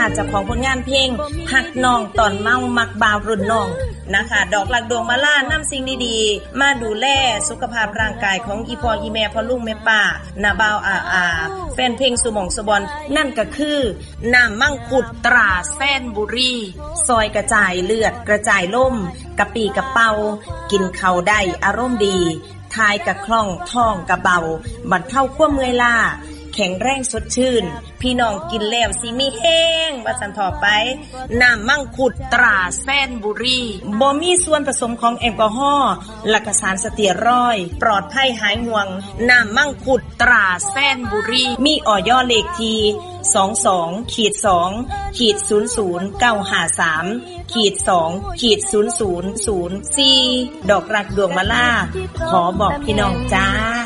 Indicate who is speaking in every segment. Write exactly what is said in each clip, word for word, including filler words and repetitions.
Speaker 1: อาจจะของผลงานเพลงหักน้องตอนเมามักบ่าวรุ่นน้องนะคะดอกหลักดวงมาล่านำสิ่งดีๆมาดูแลสุขภาพร่างกายของอีพ่ออีแม่พ่อลุงแม่ป้านาบ่าวอาอาแฟนเพลงสุหม่องสุบอนนั่นก็คือน้ำมังคุดตราแซนบุรีซอยกระจายเลือดกระจายล่มกะปีกะเป่ากินข้าวได้อารมณ์ดีทายกะคล่องท้องกะเบาบรรเทาความเมื่อยล้าแข็งแรงสดชื่นพี่น้องกินแล้วสิมีแห้งว่าสันต่อไปน้ำมังคุดตราแซนบุรีบ่มีส่วนผสมของแอลกอฮอล์และก็สารสเตียรอยด์ปลอดภัยหายห่วงน้ำมังคุดตราแซนบุรีมีออยเลขที่สองสองขีดสองขีดศูนย์ศูนย์เก้าห้าสามขีดสองขีดศูนย์ศูนย์ศูนย์สี่ดอกรักดวงมาล่าขอบอกพี่น้องจ้า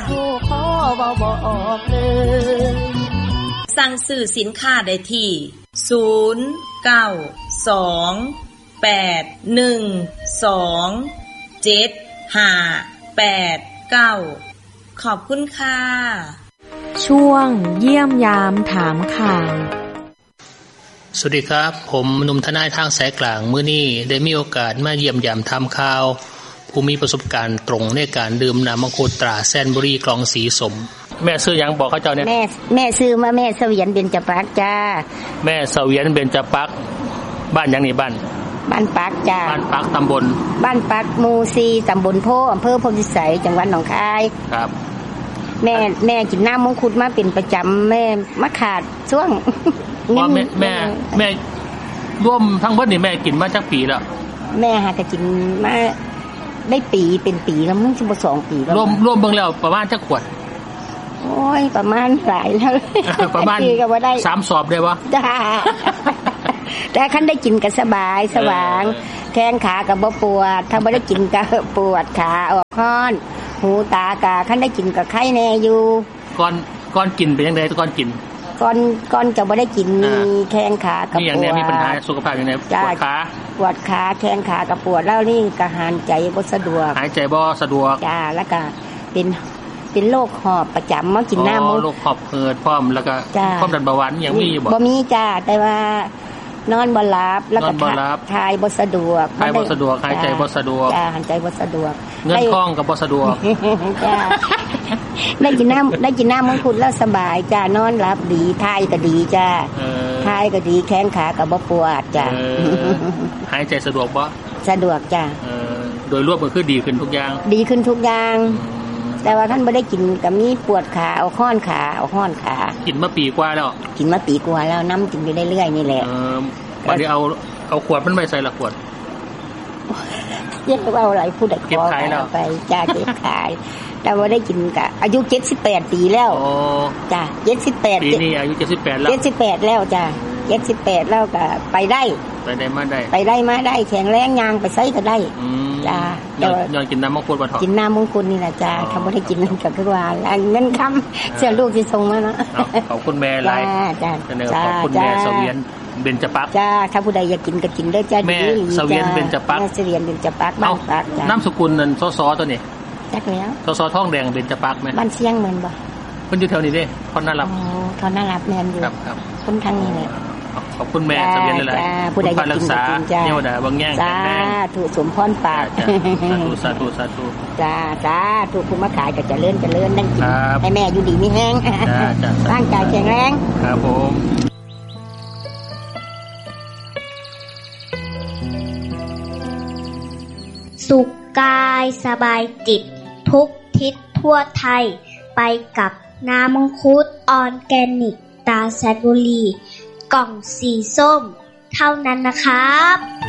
Speaker 1: สั่งซื้อสินค้าได้ที่ศูนย์เก้าสองแปดหนึ่งสองเจ็ดห้าแปดเก้าขอบคุณค่ะ
Speaker 2: ช่วงเยี่ยมยามถามข่าว
Speaker 3: สวัสดีครับผมหนุ่มทนายทางสายกลางมื้อนี้ได้มีโอกาสมาเยี่ยมยามทำข่าวผู้มีประสบการณ์ตรงในการดื่มน้ำมังคุดตราแซนบุรีกล่องสีสมแม่ซื้อหยังบอกเขาเจ้าเนี่ย
Speaker 4: แม่แม่ซื้อมาแม่เสวียนเบญจปรักษ์จ้า
Speaker 3: แม่เสวียนเบญจปรักษ์บ้านหยังนี่บ้าน
Speaker 4: บ้านปักจ้า
Speaker 3: บ้านปักตำบล
Speaker 4: บ้านปักหมู่สี่ตำบลโพอำเภอพรหมวิสัยจังหวัดหนองคาย
Speaker 3: ครับ
Speaker 4: แม่แม่กินน้ำมังคุดมาเป็นประจำแม่มาขาดช่วง
Speaker 3: ว่าแม่แม่แม่ร่วมทั้งเบิดนี่แม่กินมาจักปีแล้ว
Speaker 4: แม่หาก็กินมาได้ปีเป็นปีแล้วมึงสิบ่สองปีแล้ว
Speaker 3: รวมรวมเบิ่งแล้วประมาณจักขวด
Speaker 4: โอ้ยประมาณหลายแล้ว
Speaker 3: ประมาณสามสอบได้บ่
Speaker 4: จ้าแต่คันได้กินก็สบายสว่างแข้งขาก็บ่ปวดถ้าบ่ได้กินก็ปวดขาออกฮ้อนหูตากะคันได้กินก็ไข้แน่อยู่
Speaker 3: ก่อนก่อนกินเป็นจังได๋ก่อนกิน
Speaker 4: ก่อนก่อนจะบ่ได้กินมีแข้งขากับปวด
Speaker 3: มีอย่างนี้มีปัญหาสุขภาพอย่างไรปวดขา
Speaker 4: ปวดขาแข้งขากับปวดแล้วนี่ก็หายใจบ่สะดวก
Speaker 3: หายใจบ่สะดวก
Speaker 4: จ้าแล้วก็เป็นเป็นโรคหอบประจำมากินน้ำ
Speaker 3: อ๋อโรคหอบหืดพร้อมแล้วก็ความดันเบาหวานอย่างมีอยู่บ่
Speaker 4: บ่มีจ้าแต่ว่านอนบ่หลับแล้วก็ถ่ายบ่สะดวก
Speaker 3: ถ่ายบ่สะดวกหายใจบ่สะดวก
Speaker 4: จ้าหายใจบ่สะดวก
Speaker 3: เงินคล่องก็บ่สะดวก
Speaker 4: จ้าได้กินน้ำได้กินน้ำมังคุดแล้วสบายจ้านอนหลับดีถ่ายก็ดีจ้าถ่ายก็ดีแข้งขาก็บ่ปวดจ้า
Speaker 3: หายใจสะดวกบ่
Speaker 4: สะดวกจ้า
Speaker 3: โดยรวมก็คือดีขึ้นทุกอย่าง
Speaker 4: ดีขึ้นทุกอย่างแต่ว่าท่านไม่ได้กินก็มีปวดขาเอาค้อนขาเอาค้อนขา
Speaker 3: กินมาปีกว่าแล้ว
Speaker 4: กินมาปีกว่าแล้วน้ำกินอยู่เรื่อยๆนี่แหละ
Speaker 3: เออวันนี้เอาเอาขวดมันไม่ใส่ละขวด
Speaker 4: เรียกว่าอะไรพูดแต่ขอไปจ้าเก็บขายแต่ว่าได้กินกะอายุเจ็ดสิบแปดปีแล้ว
Speaker 3: โอ้
Speaker 4: จ้าเจ็ดสิบแปด
Speaker 3: ปีนี้อายุเจ็ดสิบแปดแล้ว
Speaker 4: เจ็ดสิบแปดแล้วจ้าเจ็ดสิบแปดแล้วก็ไปได้
Speaker 3: ไปได้มาได้
Speaker 4: ไปได้มาได้แข็งแรงยางไปไสก็ได้จ้า
Speaker 3: ย้อนกินน้ำมังคุดบ่ถอด
Speaker 4: กินน้ำมังคุดนี่แหละจ้าคำว่าได้กินนั่นก็คือว่าเงินคำเสียลูกที่ส่งมาเนาะ
Speaker 3: ขอบคุณแม่หลาย
Speaker 4: จ้า
Speaker 3: จ้าขอบคุณแม่เสวียนเบญจปรักษ์
Speaker 4: จ้าถ้าผู้ใดอยากกินก็กินได้จ้า
Speaker 3: แม่เสวียนเบญจปรักษ์
Speaker 4: แม่เสวียนเบญจปรักษ์บ้านปรักษ์
Speaker 3: นามสกุลนั่นสสตัวนี้
Speaker 4: จักแล้ว
Speaker 3: สสทองแดงเบญจปรักษ์มั้ย
Speaker 4: บ้านเชียงเหมือนบ่
Speaker 3: เพิ่นอยู่แถวนี้เด้คนน่ารัก
Speaker 4: อ๋อเขาน่ารักแม่นอยู่
Speaker 3: ครับๆ
Speaker 4: คนทางนี้แหละ
Speaker 3: ขอบคุณแม่เสวียนหลายๆผู้ใดอยากกินก็กินจ้าเทวดาบางแง่งแข็งแรง
Speaker 4: ถูกสมพรปาก
Speaker 3: สาธุสาธุสาธุ
Speaker 4: จ้าจ้าถูกผู้มาขายก็เจริญเจริญนั่งกินให้แม่อยู่ดีมีแห้งร่างกายแข็งแรง
Speaker 3: ครับผม
Speaker 5: สุขกายสบายจิตทุกทิศทั่วไทยไปกับน้ำมังคุดออร์แกนิกตราแซนบุรีกล่องสีส้มเท่านั้นนะครับ